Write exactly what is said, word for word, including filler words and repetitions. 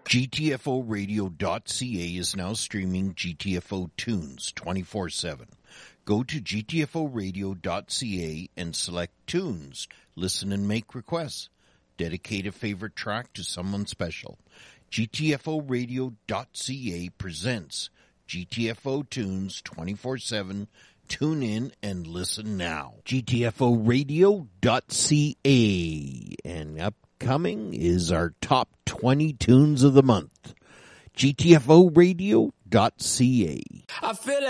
G T F O radio dot C A is now streaming G T F O tunes twenty-four seven. Go to G T F O radio dot C A and select tunes. Listen and make requests. Dedicate a favorite track to someone special. G T F O radio dot C A presents G T F O tunes twenty-four seven. Tune in and listen now. G T F O radio dot C A. And upcoming is our top twenty tunes of the month. G T F O radio dot C A. I feel like